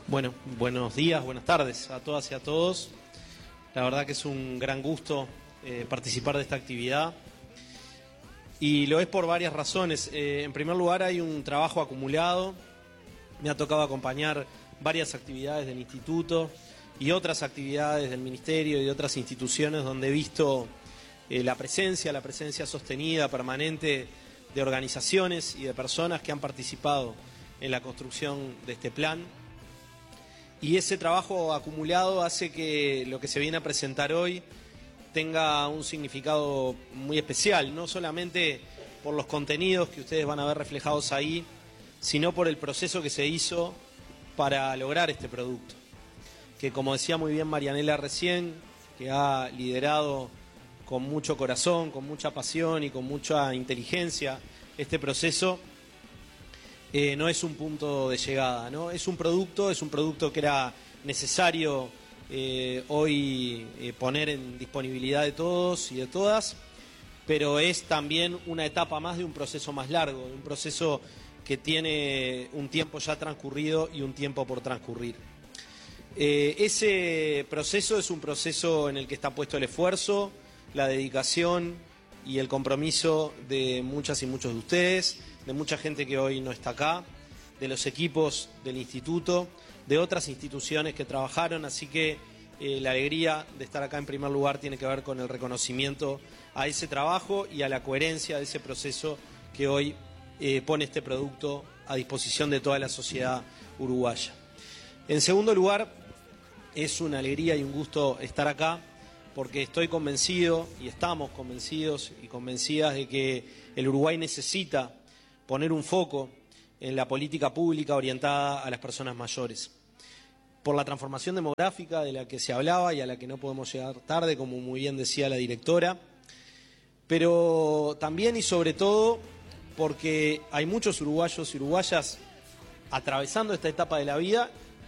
Bueno, buenos días, buenas tardes a todas y a todos. La verdad que es un gran gusto participar de esta actividad y lo es por varias razones. En primer lugar, hay un trabajo acumulado. Me ha tocado acompañar varias actividades del instituto y otras actividades del ministerio y de otras instituciones donde he visto la presencia sostenida, permanente de organizaciones y de personas que han participado en la construcción de este plan. Y ese trabajo acumulado hace que lo que se viene a presentar hoy tenga un significado muy especial, no solamente por los contenidos que ustedes van a ver reflejados ahí, sino por el proceso que se hizo para lograr este producto. Que, como decía muy bien Marianela recién, que ha liderado con mucho corazón, con mucha pasión y con mucha inteligencia este proceso, no es un punto de llegada, ¿no? Es un producto que era necesario hoy poner en disponibilidad de todos y de todas, pero es también una etapa más de un proceso más largo, de un proceso que tiene un tiempo ya transcurrido y un tiempo por transcurrir. Ese proceso es un proceso en el que está puesto el esfuerzo, la dedicación y el compromiso de muchas y muchos de ustedes, de mucha gente que hoy no está acá, de los equipos del instituto, de otras instituciones que trabajaron, así que la alegría de estar acá en primer lugar tiene que ver con el reconocimiento a ese trabajo y a la coherencia de ese proceso que hoy pone este producto a disposición de toda la sociedad uruguaya. En segundo lugar, es una alegría y un gusto estar acá, porque estoy convencido y estamos convencidos y convencidas de que el Uruguay necesita poner un foco en la política pública orientada a las personas mayores. Por la transformación demográfica de la que se hablaba y a la que no podemos llegar tarde, como muy bien decía la directora, pero también y sobre todo porque hay muchos uruguayos y uruguayas atravesando esta etapa de la vida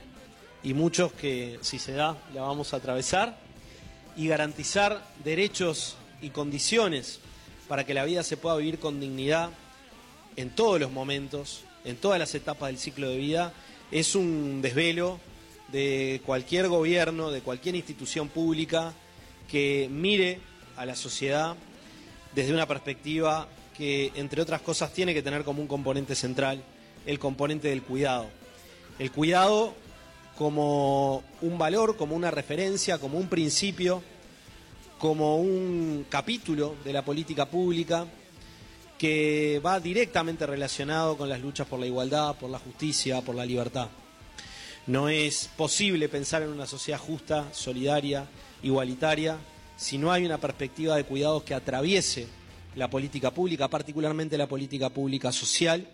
y muchos que, si se da, la vamos a atravesar, y garantizar derechos y condiciones para que la vida se pueda vivir con dignidad en todos los momentos, en todas las etapas del ciclo de vida, es un desvelo de cualquier gobierno, de cualquier institución pública que mire a la sociedad desde una perspectiva que, entre otras cosas, tiene que tener como un componente central el componente del cuidado. El cuidado como un valor, como una referencia, como un principio, como un capítulo de la política pública que va directamente relacionado con las luchas por la igualdad, por la justicia, por la libertad. No es posible pensar en una sociedad justa, solidaria, igualitaria, si no hay una perspectiva de cuidados que atraviese la política pública, particularmente la política pública social.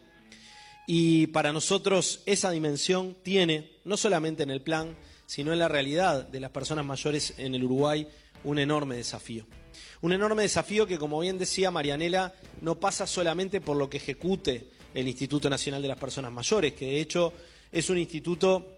Y para nosotros esa dimensión tiene, no solamente en el plan, sino en la realidad de las personas mayores en el Uruguay, un enorme desafío. Un enorme desafío que, como bien decía Marianela, no pasa solamente por lo que ejecute el Instituto Nacional de las Personas Mayores, que de hecho es un instituto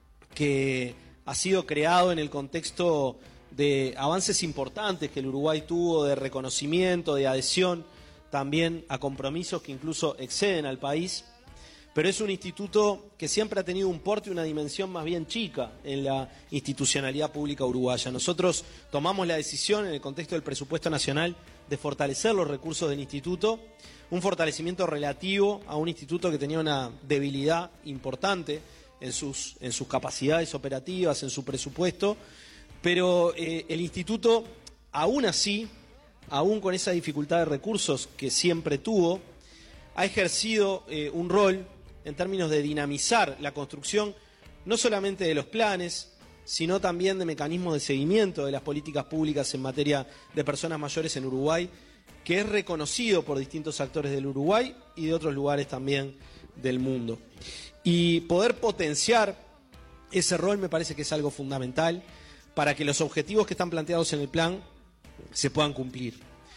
que ha sido creado en el contexto de avances importantes que el Uruguay tuvo, de reconocimiento, de adhesión también a compromisos que incluso exceden al país, pero es un instituto que siempre ha tenido un porte y una dimensión más bien chica en la institucionalidad pública uruguaya. Nosotros tomamos la decisión en el contexto del presupuesto nacional de fortalecer los recursos del instituto, un fortalecimiento relativo a un instituto que tenía una debilidad importante en sus capacidades operativas, en su presupuesto, pero el instituto, aún así, aún con esa dificultad de recursos que siempre tuvo, ha ejercido un rol en términos de dinamizar la construcción no solamente de los planes, sino también de mecanismos de seguimiento de las políticas públicas en materia de personas mayores en Uruguay, que es reconocido por distintos actores del Uruguay y de otros lugares también del mundo. Y poder potenciar ese rol me parece que es algo fundamental para que los objetivos que están planteados en el plan se puedan cumplir.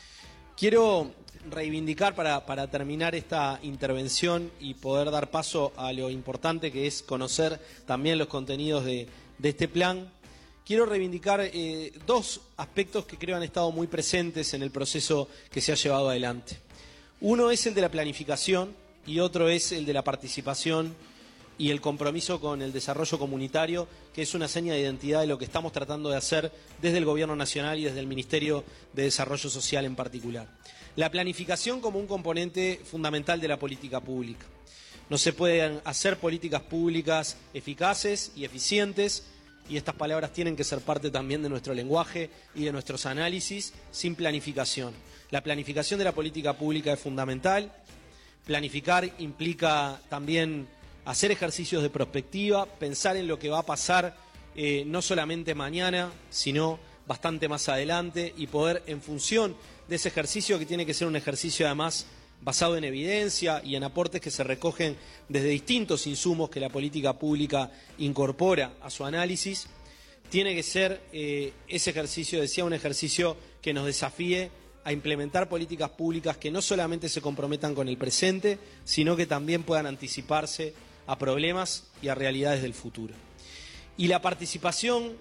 Quiero reivindicar para terminar esta intervención y poder dar paso a lo importante que es conocer también los contenidos de este plan. Quiero reivindicar dos aspectos que creo han estado muy presentes en el proceso que se ha llevado adelante. Uno es el de la planificación y otro es el de la participación y el compromiso con el desarrollo comunitario, que es una seña de identidad de lo que estamos tratando de hacer desde el Gobierno Nacional y desde el Ministerio de Desarrollo Social en particular. La planificación como un componente fundamental de la política pública. No se pueden hacer políticas públicas eficaces y eficientes, y estas palabras tienen que ser parte también de nuestro lenguaje y de nuestros análisis, sin planificación. La planificación de la política pública es fundamental. Planificar implica también hacer ejercicios de prospectiva, pensar en lo que va a pasar no solamente mañana, sino bastante más adelante, y poder, en función de ese ejercicio, que tiene que ser un ejercicio además basado en evidencia y en aportes que se recogen desde distintos insumos que la política pública incorpora a su análisis, tiene que ser ese ejercicio, decía, un ejercicio que nos desafíe a implementar políticas públicas que no solamente se comprometan con el presente, sino que también puedan anticiparse a problemas y a realidades del futuro. Y la participación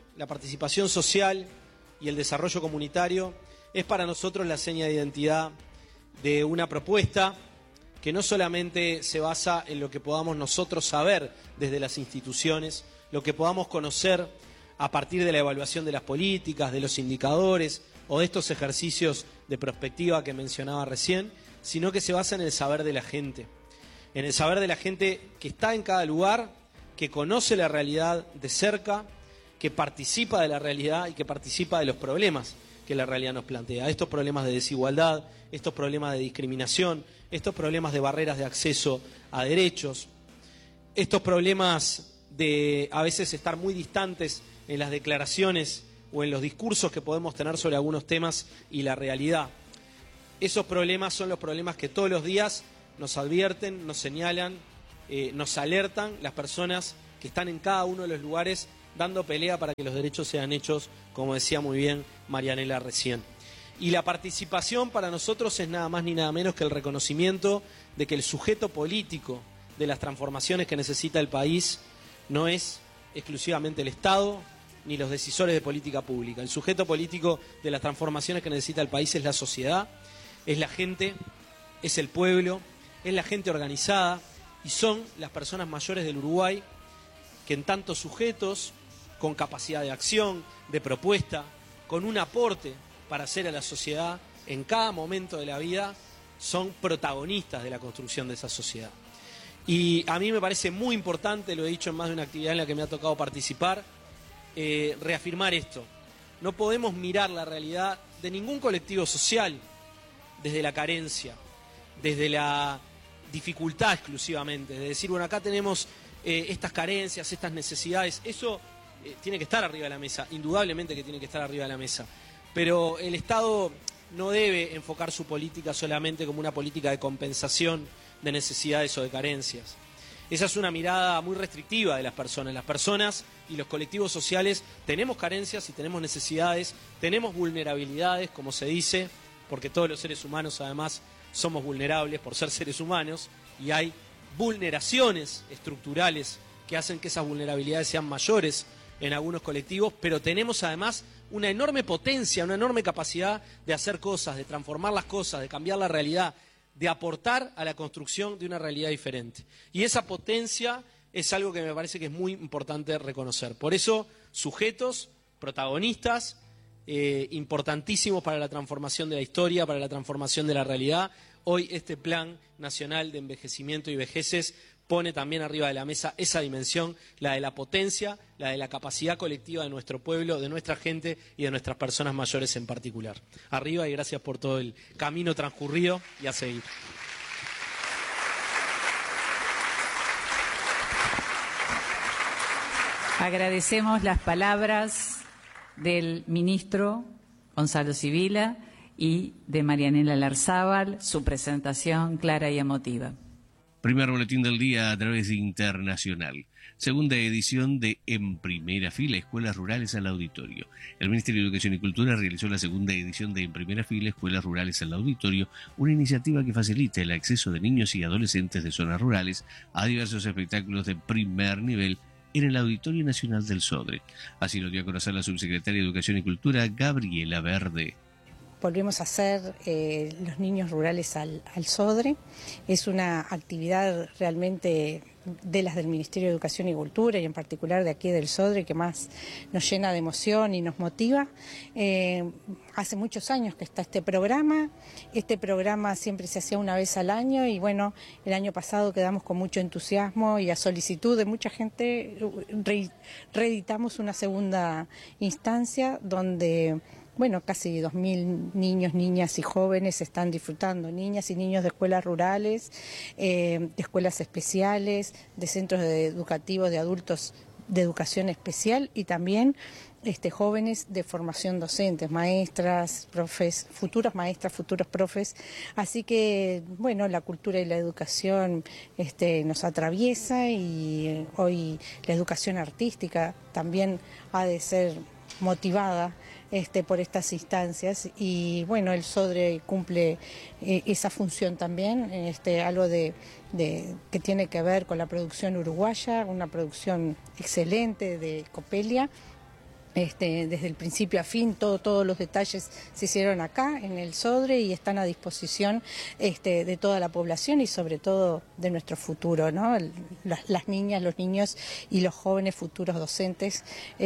social y el desarrollo comunitario es para nosotros la seña de identidad de una propuesta que no solamente se basa en lo que podamos nosotros saber desde las instituciones, lo que podamos conocer a partir de la evaluación de las políticas, de los indicadores o de estos ejercicios de prospectiva que mencionaba recién, sino que se basa en el saber de la gente. En el saber de la gente que está en cada lugar, que conoce la realidad de cerca, que participa de la realidad y que participa de los problemas que la realidad nos plantea. Estos problemas de desigualdad, estos problemas de discriminación, estos problemas de barreras de acceso a derechos, estos problemas de a veces estar muy distantes en las declaraciones o en los discursos que podemos tener sobre algunos temas y la realidad. Esos problemas son los problemas que todos los días nos advierten, nos señalan, nos alertan las personas que están en cada uno de los lugares dando pelea para que los derechos sean hechos, como decía muy bien Marianela recién. Y la participación para nosotros es nada más ni nada menos que el reconocimiento de que el sujeto político de las transformaciones que necesita el país no es exclusivamente el Estado ni los decisores de política pública. El sujeto político de las transformaciones que necesita el país es la sociedad, es la gente, es el pueblo, es la gente organizada y son las personas mayores del Uruguay que en tantos sujetos, con capacidad de acción, de propuesta, con un aporte para hacer a la sociedad en cada momento de la vida, son protagonistas de la construcción de esa sociedad. Y a mí me parece muy importante, lo he dicho en más de una actividad en la que me ha tocado participar, reafirmar esto. No podemos mirar la realidad de ningún colectivo social desde la carencia, desde la dificultad exclusivamente, de decir, bueno, acá tenemos estas carencias, estas necesidades. Eso tiene que estar arriba de la mesa, indudablemente que tiene que estar arriba de la mesa. Pero el Estado no debe enfocar su política solamente como una política de compensación de necesidades o de carencias. Esa es una mirada muy restrictiva de las personas. Las personas y los colectivos sociales tenemos carencias y tenemos necesidades, tenemos vulnerabilidades, como se dice, porque todos los seres humanos además somos vulnerables por ser seres humanos, y hay vulneraciones estructurales que hacen que esas vulnerabilidades sean mayores en algunos colectivos, pero tenemos además una enorme potencia, una enorme capacidad de hacer cosas, de transformar las cosas, de cambiar la realidad, de aportar a la construcción de una realidad diferente. Y esa potencia es algo que me parece que es muy importante reconocer. Por eso, sujetos, protagonistas, importantísimos para la transformación de la historia, para la transformación de la realidad. Hoy este Plan Nacional de Envejecimiento y Vejeces pone también arriba de la mesa esa dimensión, la de la potencia, la de la capacidad colectiva de nuestro pueblo, de nuestra gente y de nuestras personas mayores en particular. Arriba y gracias por todo el camino transcurrido y a seguir. Agradecemos las palabras del ministro Gonzalo Sibila y de Marianela Larzábal, su presentación clara y emotiva. Primer boletín del día a través de Internacional. Segunda edición de En Primera Fila, Escuelas Rurales al Auditorio. El Ministerio de Educación y Cultura realizó la segunda edición de En Primera Fila, Escuelas Rurales al Auditorio, una iniciativa que facilita el acceso de niños y adolescentes de zonas rurales a diversos espectáculos de primer nivel en el Auditorio Nacional del Sodre. Así lo dio a conocer la subsecretaria de Educación y Cultura, Gabriela Verde. Volvemos a hacer los niños rurales al Sodre. Es una actividad realmente de las del Ministerio de Educación y Cultura, y en particular de aquí del Sodre, que más nos llena de emoción y nos motiva. Hace muchos años que está este programa siempre se hacía una vez al año, y bueno, el año pasado quedamos con mucho entusiasmo y a solicitud de mucha gente reeditamos una segunda instancia donde, bueno, casi 2.000 niños, niñas y jóvenes están disfrutando, niñas y niños de escuelas rurales, de escuelas especiales, de centros educativos de adultos de educación especial, y también jóvenes de formación docente, maestras, profes, futuras maestras, futuros profes. Así que, bueno, la cultura y la educación nos atraviesa, y hoy la educación artística también ha de ser motivada por estas instancias, y bueno, el Sodre cumple esa función también, algo que tiene que ver con la producción uruguaya, una producción excelente de Copelia. Desde el principio a fin, todos los detalles se hicieron acá en el Sodre y están a disposición de toda la población y sobre todo de nuestro futuro, ¿no? Las niñas, los niños y los jóvenes futuros docentes,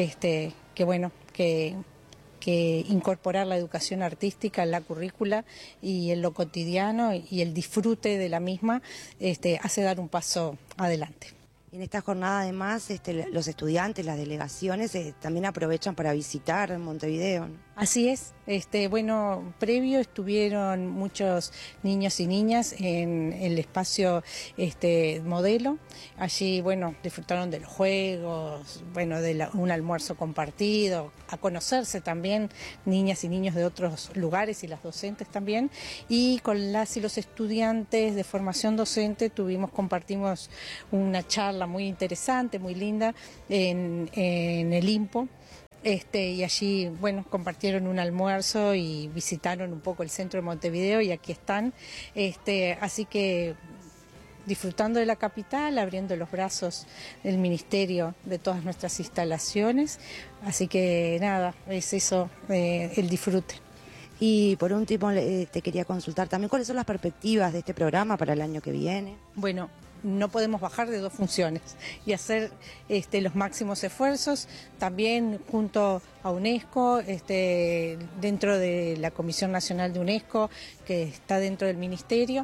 que incorporar la educación artística en la currícula y en lo cotidiano y el disfrute de la misma hace dar un paso adelante. En esta jornada, además, los estudiantes, las delegaciones, también aprovechan para visitar Montevideo, ¿no? Así es. Bueno, previo estuvieron muchos niños y niñas en el espacio modelo. Allí, bueno, disfrutaron de los juegos, bueno, de un almuerzo compartido, a conocerse también niñas y niños de otros lugares y las docentes también. Y con las y los estudiantes de formación docente compartimos una charla muy interesante, muy linda en el IMPO. Y allí, bueno, compartieron un almuerzo y visitaron un poco el centro de Montevideo, y aquí están. Así que disfrutando de la capital, abriendo los brazos del Ministerio de todas nuestras instalaciones. Así que nada, es eso, el disfrute. Y por último, te quería consultar también cuáles son las perspectivas de este programa para el año que viene. Bueno, no podemos bajar de 2 funciones y hacer los máximos esfuerzos, también junto a UNESCO, dentro de la Comisión Nacional de UNESCO, que está dentro del Ministerio,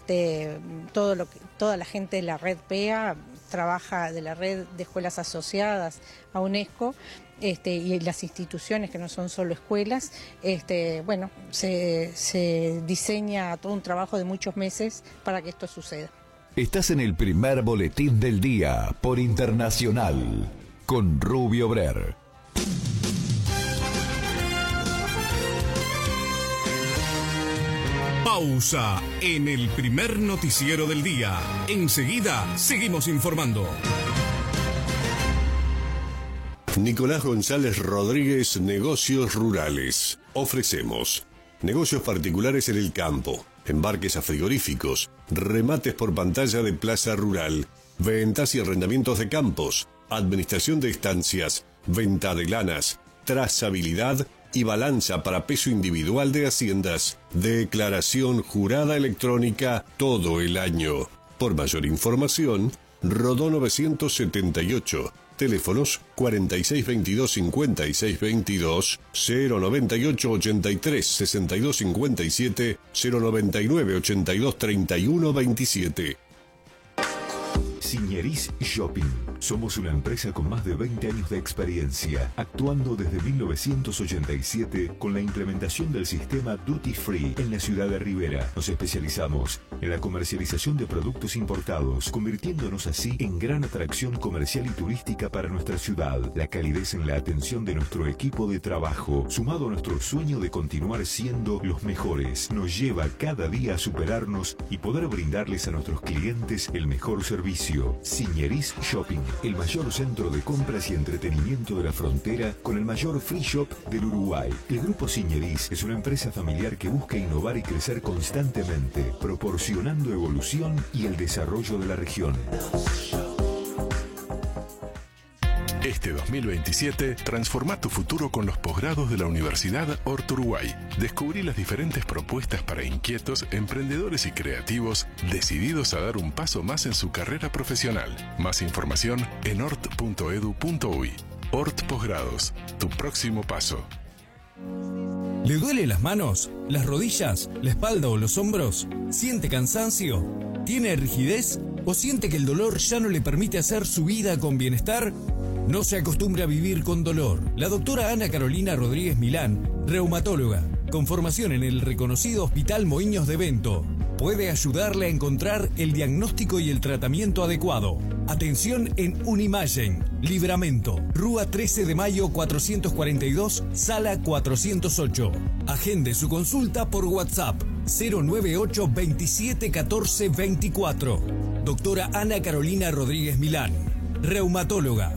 toda la gente de la red PEA trabaja, de la red de escuelas asociadas a UNESCO, y las instituciones que no son solo escuelas, bueno, se diseña todo un trabajo de muchos meses para que esto suceda. Estás en el primer boletín del día por Internacional con Rubio Brer. Pausa en el primer noticiero del día. Enseguida seguimos informando. Nicolás González Rodríguez, Negocios Rurales. Ofrecemos negocios particulares en el campo, embarques a frigoríficos, remates por pantalla de plaza rural, ventas y arrendamientos de campos, administración de estancias, venta de lanas, trazabilidad y balanza para peso individual de haciendas, declaración jurada electrónica todo el año. Por mayor información, Rodó 978, teléfonos 4622-5622, 098-83-6257, 099-82-3127. Signeris Shopping. Somos una empresa con más de 20 años de experiencia, actuando desde 1987 con la implementación del sistema Duty Free en la ciudad de Rivera. Nos especializamos en la comercialización de productos importados, convirtiéndonos así en gran atracción comercial y turística para nuestra ciudad. La calidez en la atención de nuestro equipo de trabajo, sumado a nuestro sueño de continuar siendo los mejores, nos lleva cada día a superarnos y poder brindarles a nuestros clientes el mejor servicio. Signeris Shopping, el mayor centro de compras y entretenimiento de la frontera con el mayor free shop del Uruguay. El Grupo Signeris es una empresa familiar que busca innovar y crecer constantemente, proporcionando evolución y el desarrollo de la región. Este 2027, transforma tu futuro con los posgrados de la Universidad Hort Uruguay. Descubrí las diferentes propuestas para inquietos, emprendedores y creativos decididos a dar un paso más en su carrera profesional. Más información en hort.edu.uy. Hort Posgrados, tu próximo paso. ¿Le duele las manos, las rodillas, la espalda o los hombros? ¿Siente cansancio? ¿Tiene rigidez? ¿O siente que el dolor ya no le permite hacer su vida con bienestar? No se acostumbre a vivir con dolor. La doctora Ana Carolina Rodríguez Milán, reumatóloga, con formación en el reconocido Hospital Moinhos de Bento, puede ayudarle a encontrar el diagnóstico y el tratamiento adecuado. Atención en Unimagen, Libramento, Rúa 13 de Mayo 442, Sala 408. Agende su consulta por WhatsApp 098 27 14 24. Doctora Ana Carolina Rodríguez Milán, reumatóloga.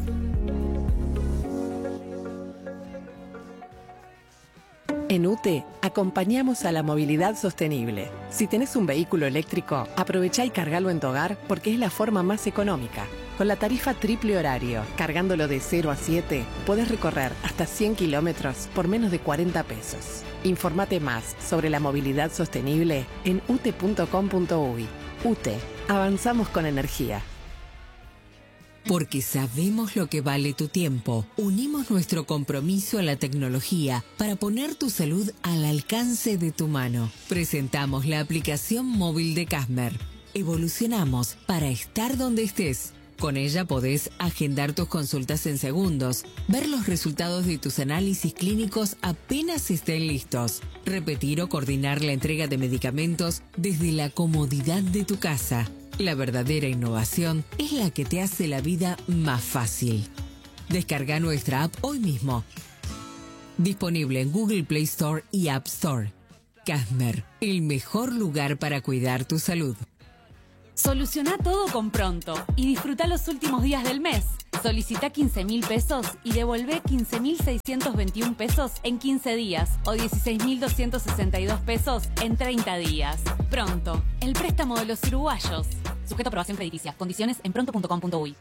En UTE, acompañamos a la movilidad sostenible. Si tenés un vehículo eléctrico, aprovechá y cargalo en tu hogar porque es la forma más económica. Con la tarifa triple horario, cargándolo de 0 a 7, podés recorrer hasta 100 kilómetros por menos de 40 pesos. Informate más sobre la movilidad sostenible en ute.com.uy. UTE, avanzamos con energía. Porque sabemos lo que vale tu tiempo, unimos nuestro compromiso a la tecnología para poner tu salud al alcance de tu mano. Presentamos la aplicación móvil de Casmer. Evolucionamos para estar donde estés. Con ella podés agendar tus consultas en segundos, ver los resultados de tus análisis clínicos apenas estén listos, repetir o coordinar la entrega de medicamentos desde la comodidad de tu casa. La verdadera innovación es la que te hace la vida más fácil. Descarga nuestra app hoy mismo. Disponible en Google Play Store y App Store. Casmer, el mejor lugar para cuidar tu salud. Soluciona todo con Pronto y disfruta los últimos días del mes. Solicita 15.000 pesos y devolvé 15.621 pesos en 15 días o 16.262 pesos en 30 días. Pronto, el préstamo de los uruguayos. Sujeto a aprobación crediticia. Condiciones en pronto.com.uy.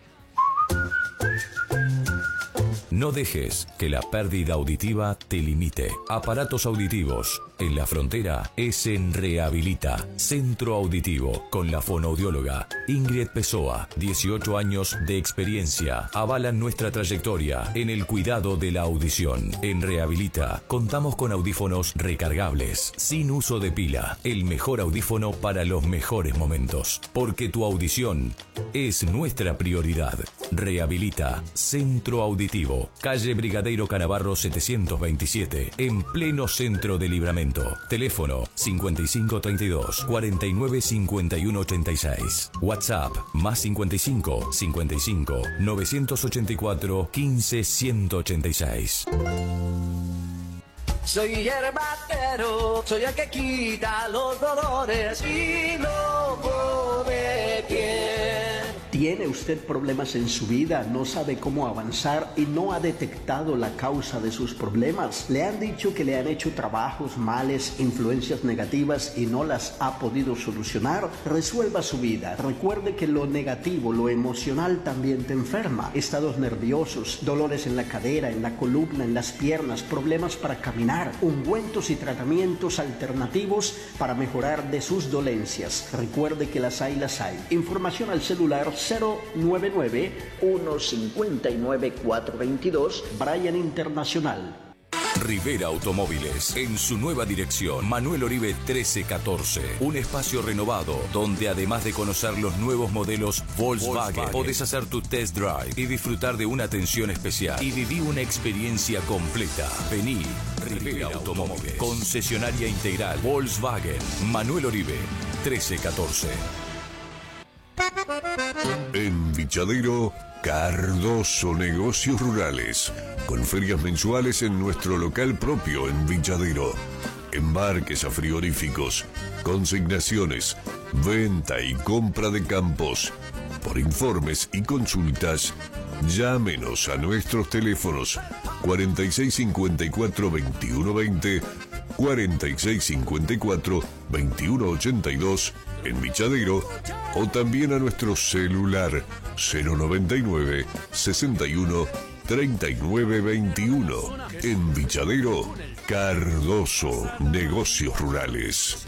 No dejes que la pérdida auditiva te limite. Aparatos auditivos. En la frontera es en Rehabilita, Centro Auditivo, con la fonoaudióloga Ingrid Pessoa. 18 años de experiencia avalan nuestra trayectoria en el cuidado de la audición. En Rehabilita contamos con audífonos recargables, sin uso de pila. El mejor audífono para los mejores momentos. Porque tu audición es nuestra prioridad. Rehabilita, Centro Auditivo, calle Brigadeiro Canavarro 727, en pleno centro de Libramento. Teléfono 5532 49 51 86. WhatsApp más 55 55 984 15 186. Soy hierbatero, soy el que quita los dolores y lo pone bien. ¿Tiene usted problemas en su vida? ¿No sabe cómo avanzar y no ha detectado la causa de sus problemas? ¿Le han dicho que le han hecho trabajos, males, influencias negativas y no las ha podido solucionar? Resuelva su vida. Recuerde que lo negativo, lo emocional también te enferma. Estados nerviosos, dolores en la cadera, en la columna, en las piernas, problemas para caminar, ungüentos y tratamientos alternativos para mejorar de sus dolencias. Recuerde que las hay. Información al celular 099-159-422, Bryan Internacional. Rivera Automóviles, en su nueva dirección, Manuel Oribe 1314. Un espacio renovado, donde además de conocer los nuevos modelos Volkswagen, podés hacer tu test drive y disfrutar de una atención especial. Y viví una experiencia completa. Vení, Rivera Automóviles, concesionaria integral Volkswagen, Manuel Oribe 1314. En Vichadero, Cardoso Negocios Rurales, con ferias mensuales en nuestro local propio en Vichadero. Embarques a frigoríficos, consignaciones, venta y compra de campos. Por informes y consultas, llámenos a nuestros teléfonos 4654-2120, 4654-2182 en Vichadero, o también a nuestro celular 099 61 3921. En Vichadero, Cardoso, Negocios Rurales.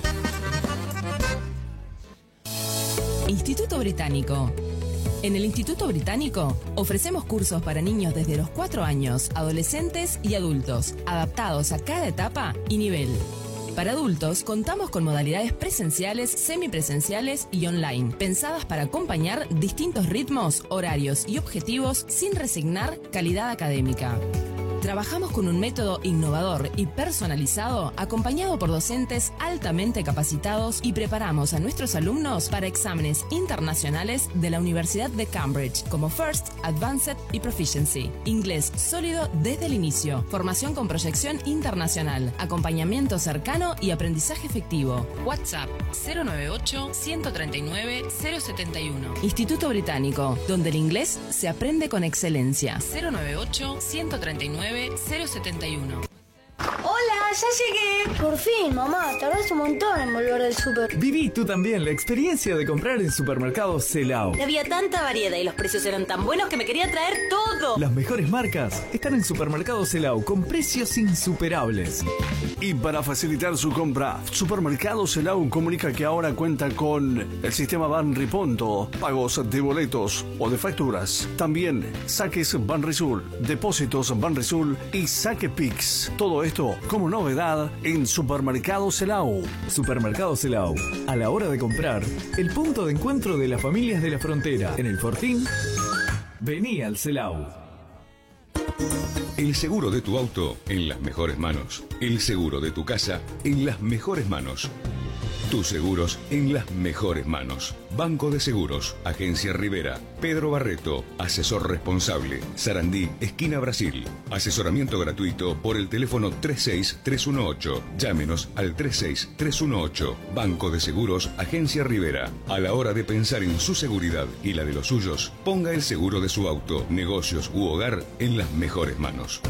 Instituto Británico. En el Instituto Británico ofrecemos cursos para niños desde los 4 años, adolescentes y adultos, adaptados a cada etapa y nivel. Para adultos contamos con modalidades presenciales, semipresenciales y online, pensadas para acompañar distintos ritmos, horarios y objetivos sin resignar calidad académica. Trabajamos con un método innovador y personalizado, acompañado por docentes altamente capacitados, y preparamos a nuestros alumnos para exámenes internacionales de la Universidad de Cambridge, como First, Advanced y Proficiency. Inglés sólido desde el inicio, formación con proyección internacional, acompañamiento cercano y aprendizaje efectivo. WhatsApp 098-139-071. Instituto Británico, donde el inglés se aprende con excelencia. 098-139-071. Hola, ya llegué. Por fin, mamá, tardaste un montón en volver del súper. Viví tú también la experiencia de comprar en Supermercados Celao. Había tanta variedad y los precios eran tan buenos que me quería traer todo. Las mejores marcas están en Supermercados Celao con precios insuperables. Y para facilitar su compra, Supermercados Celao comunica que ahora cuenta con el sistema Banriponto, pagos de boletos o de facturas. También saques Banrisul, depósitos Banrisul y Saque Pix. Todo esto como novedad en Supermercados Celao. Supermercados Celao, a la hora de comprar, el punto de encuentro de las familias de la frontera. En el Fortín, vení al Celao. El seguro de tu auto en las mejores manos. El seguro de tu casa en las mejores manos. Tus seguros en las mejores manos. Banco de Seguros, Agencia Rivera, Pedro Barreto, asesor responsable, Sarandí, esquina Brasil. Asesoramiento gratuito por el teléfono 36318. Llámenos al 36318. Banco de Seguros, Agencia Rivera. A la hora de pensar en su seguridad y la de los suyos, ponga el seguro de su auto, negocios u hogar en las mejores manos.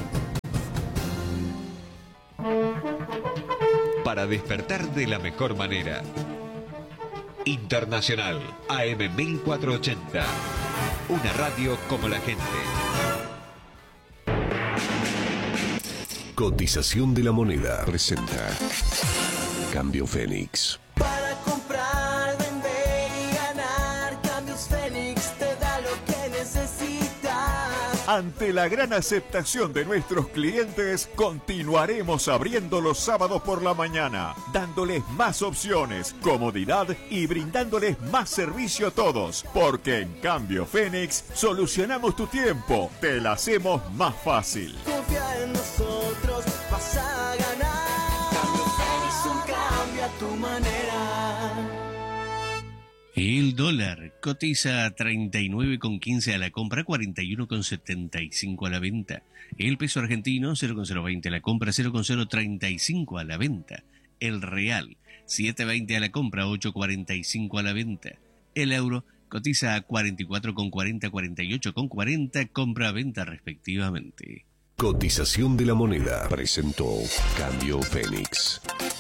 Para despertar de la mejor manera. Internacional AM 1480. Una radio como la gente. Cotización de la moneda. Presenta Cambio Fénix. Para comprar, vender y ganar, Cambios Fénix te da lo que necesitas. Ante la gran aceptación de nuestros clientes, continuaremos abriendo los sábados por la mañana, dándoles más opciones, comodidad y brindándoles más servicio a todos, porque en Cambio Fénix solucionamos tu tiempo, te la hacemos más fácil. Confía en nosotros, vas a ganar. Cambio Fénix, un cambio a tu manera. El dólar cotiza a 39,15 a la compra, 41,75 a la venta. El peso argentino 0,020 a la compra, 0,035 a la venta. El real 7,20 a la compra, 8,45 a la venta. El euro cotiza a 44,40, 48,40, compra-venta respectivamente. Cotización de la moneda. Presentó Cambio Fénix.